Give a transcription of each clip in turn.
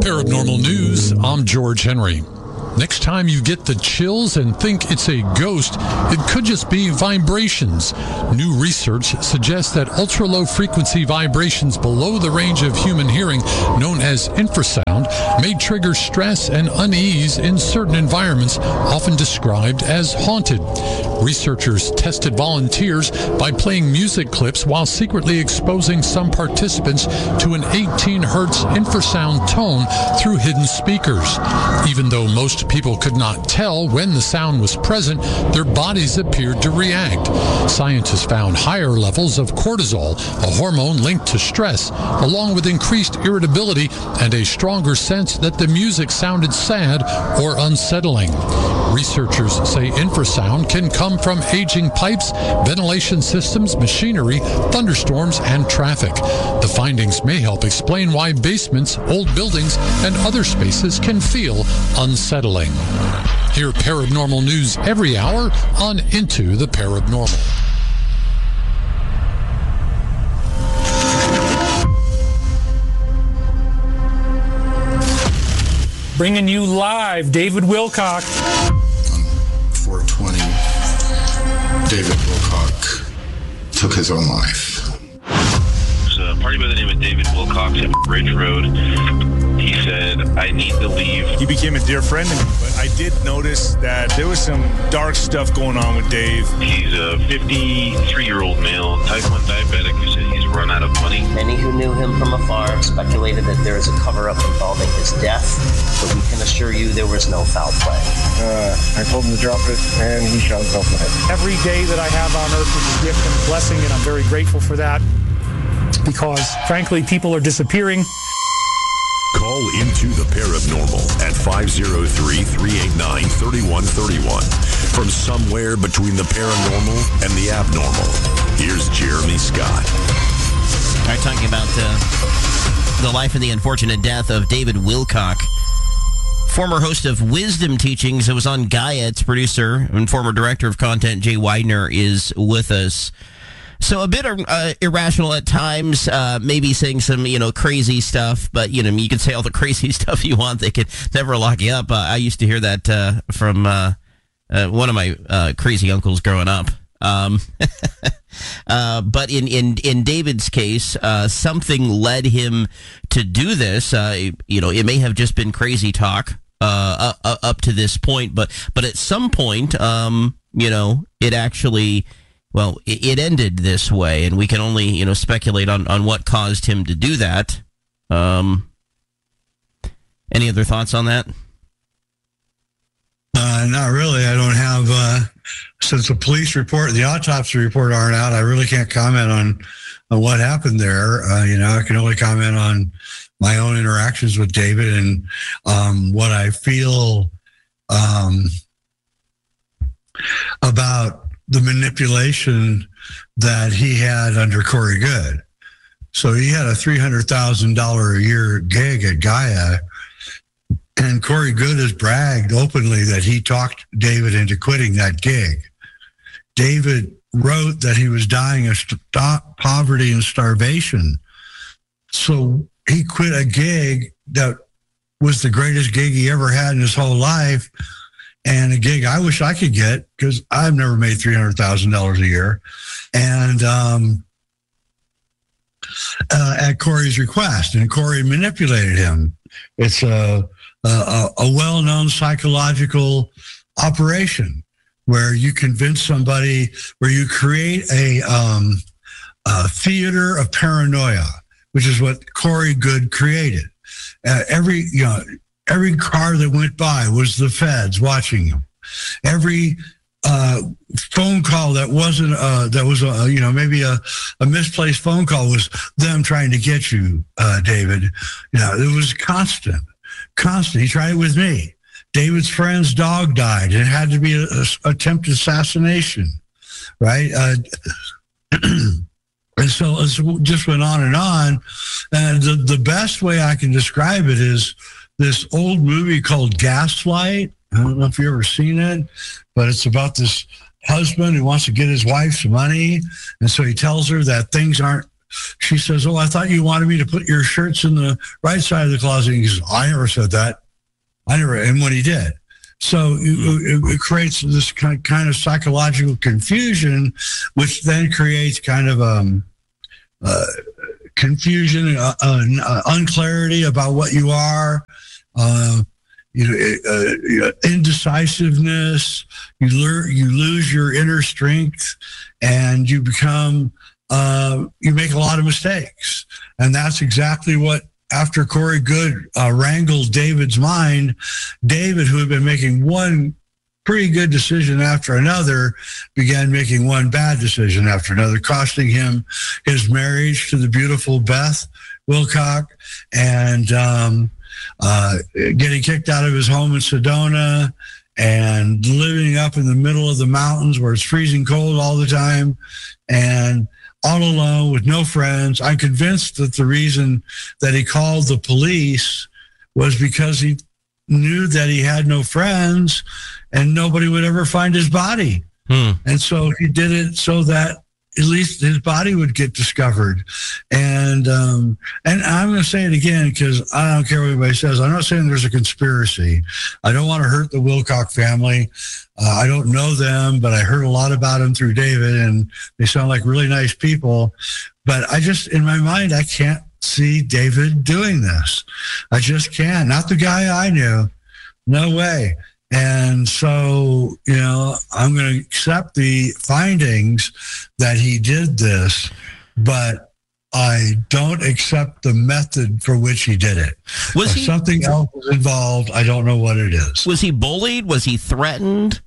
Paranormal News, I'm George Henry. Next time you get the chills and think it's a ghost, it could just be vibrations. New research suggests that ultra-low frequency vibrations below the range of human hearing, known as infrasound, may trigger stress and unease in certain environments, often described as haunted. Researchers tested volunteers by playing music clips while secretly exposing some participants to an 18 hertz infrasound tone through hidden speakers. Even though most people could not tell when the sound was present, their bodies appeared to react. Scientists found higher levels of cortisol, a hormone linked to stress, along with increased irritability and a stronger sense that the music sounded sad or unsettling. Researchers say infrasound can come from aging pipes, ventilation systems, machinery, thunderstorms, and traffic. The findings may help explain why basements, old buildings, and other spaces can feel unsettling. Hear paranormal news every hour on Into the Paranormal. Bringing you live, David Wilcock. On 420, David Wilcock took his own life. There's a party by the name of David Wilcox at Bridge Road. He said, I need to leave. He became a dear friend to me, but I did notice that there was some dark stuff going on with Dave. He's a 53-year-old male, type 1 diabetic who said he's run out of money. Many who knew him from afar speculated that there is a cover-up involving his death, but we can assure you there was no foul play. I told him to drop it, and he shot himself in the head. Every day that I have on earth is a gift and a blessing, and I'm very grateful for that because, frankly, people are disappearing. Call Into the Paranormal at 503-389-3131. From somewhere between the paranormal and the abnormal, here's Jeremy Scott. All right, talking about the life and the unfortunate death of David Wilcock, former host of Wisdom Teachings. It was on Gaia. Its producer and former director of content, Jay Widener, is with us. So a bit irrational at times, maybe saying some, crazy stuff, but, you can say all the crazy stuff you want. They could never lock you up. I used to hear that from one of my crazy uncles growing up. But in David's case, something led him to do this. It may have just been crazy talk up to this point, but at some point, it actually... Well, it ended this way, and we can only, speculate on what caused him to do that. Any other thoughts on that? Not really. I don't have, since the police report and the autopsy report aren't out, I really can't comment on what happened there. I can only comment on my own interactions with David and what I feel about the manipulation that he had under Corey Good. So he had a $300,000 a year gig at Gaia, and Corey Good has bragged openly that he talked David into quitting that gig. David wrote that he was dying of poverty and starvation. So he quit a gig that was the greatest gig he ever had in his whole life, and a gig I wish I could get because I've never made $300,000 a year. And at Corey's request, and Corey manipulated him. It's a well-known psychological operation where you convince somebody, where you create a theater of paranoia, which is what Corey Good created. Every car that went by was the feds watching him. Every phone call that wasn't maybe a misplaced phone call was them trying to get you, David. It was constant. He tried it with me. David's friend's dog died. It had to be an attempted assassination, right? And so it just went on. And the best way I can describe it is this old movie called Gaslight. I don't know if you've ever seen it, but it's about this husband who wants to get his wife some money. And so he tells her that things aren't She says, "Oh, I thought you wanted me to put your shirts in the right side of the closet." And he says, "I never said that. I never." And when he did. So it creates this kind of psychological confusion, which then creates kind of confusion, unclarity about what you are, indecisiveness. You lose your inner strength, and you become you make a lot of mistakes, and that's exactly what. After Corey Goode wrangled David's mind, David, who had been making one pretty good decision after another, began making one bad decision after another, costing him his marriage to the beautiful Beth Wilcock, and getting kicked out of his home in Sedona, and living up in the middle of the mountains where it's freezing cold all the time, and all alone with no friends. I'm convinced that the reason that he called the police was because he knew that he had no friends and nobody would ever find his body. And so he did it so that at least his body would get discovered. And I'm going to say it again, because I don't care what anybody says. I'm not saying there's a conspiracy. I don't want to hurt the Wilcock family. I don't know them, but I heard a lot about them through David, and they sound like really nice people. But I just, in my mind, I can't see David doing this. I just can't. Not the guy I knew. No way. And so, I'm going to accept the findings that he did this, but I don't accept the method for which he did it. Was he something else was involved? I don't know what it is. Was he bullied? Was he threatened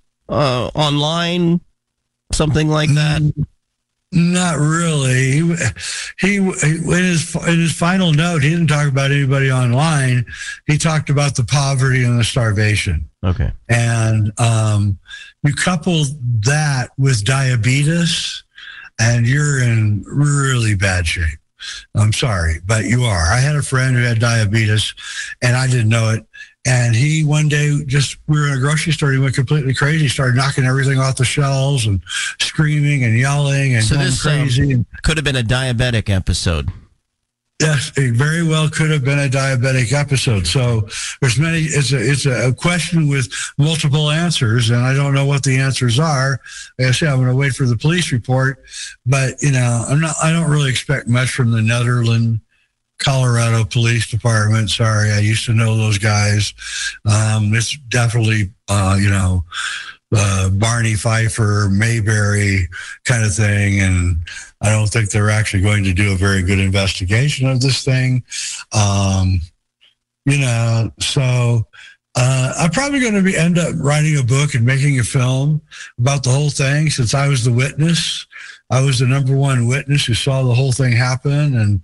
online? Something like that? Not really. He in his final note, he didn't talk about anybody online. He talked about the poverty and the starvation. Okay. And you couple that with diabetes, and you're in really bad shape. I'm sorry, but you are. I had a friend who had diabetes, and I didn't know it. And he one day we were in a grocery store. He went completely crazy. He started knocking everything off the shelves and screaming and yelling and going crazy. Could have been a diabetic episode. Yes, it very well could have been a diabetic episode. So there's many. It's a question with multiple answers, and I don't know what the answers are. Like I say, I'm going to wait for the police report, but I don't really expect much from the Netherlands, Colorado Police Department. Sorry, I used to know those guys. It's definitely, Barney Pfeiffer, Mayberry kind of thing. And I don't think they're actually going to do a very good investigation of this thing. So I'm probably going to end up writing a book and making a film about the whole thing, since I was the witness. I was the number one witness who saw the whole thing happen,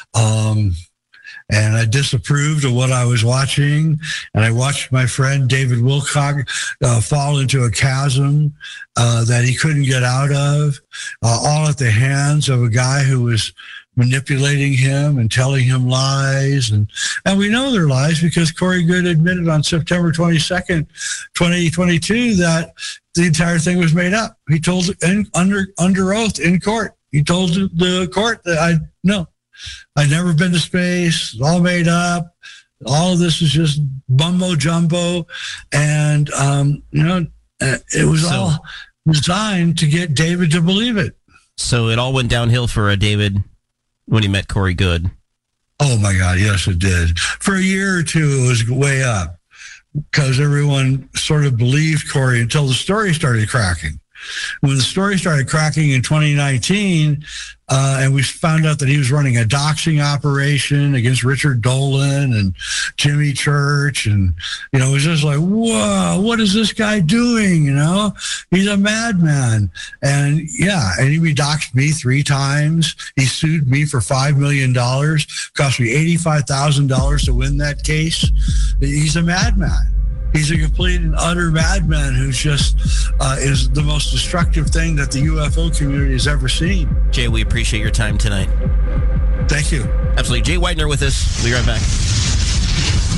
and I disapproved of what I was watching. And I watched my friend David Wilcock fall into a chasm that he couldn't get out of, all at the hands of a guy who was manipulating him and telling him lies. And we know they're lies because Corey Goode admitted on September 22nd, 2022, that the entire thing was made up. He told under oath in court. He told the court that I'd never been to space. It's all made up. All of this is just bumbo jumbo. And, it was all designed to get David to believe it. So it all went downhill for David when he met Corey Goode. Oh, my God. Yes, it did. For a year or two, it was way up because everyone sort of believed Corey until the story started cracking. When the story started cracking in 2019, and we found out that he was running a doxing operation against Richard Dolan and Jimmy Church, and it was just like, whoa, what is this guy doing? He's a madman. And and he doxed me 3 times. He sued me for $5 million, cost me $85,000 to win that case. He's a madman. He's a complete and utter madman who's just is the most destructive thing that the UFO community has ever seen. Jay, we appreciate your time tonight. Thank you. Absolutely. Jay Weidner with us. We'll be right back.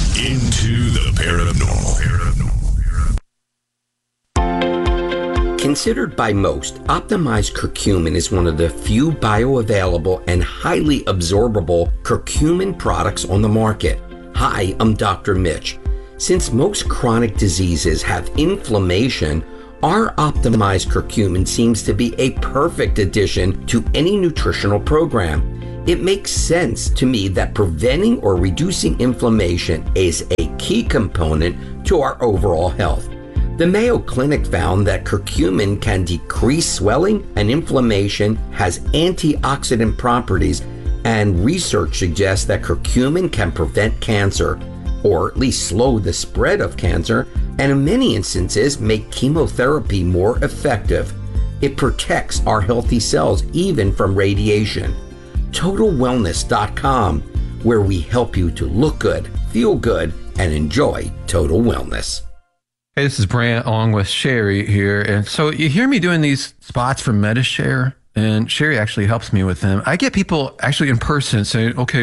Into the paranormal. Can Considered by most, optimized curcumin is one of the few bioavailable and highly absorbable curcumin products on the market. Hi, I'm Dr. Mitch. Since most chronic diseases have inflammation, our optimized curcumin seems to be a perfect addition to any nutritional program. It makes sense to me that preventing or reducing inflammation is a key component to our overall health. The Mayo Clinic found that curcumin can decrease swelling and inflammation, has antioxidant properties, and research suggests that curcumin can prevent cancer, or at least slow the spread of cancer, and in many instances make chemotherapy more effective. It protects our healthy cells even from radiation. TotalWellness.com, where we help you to look good, feel good, and enjoy total wellness. Hey, this is Brant along with Sherry here. And so you hear me doing these spots for MediShare, and Sherry actually helps me with them. I get people actually in person saying, okay,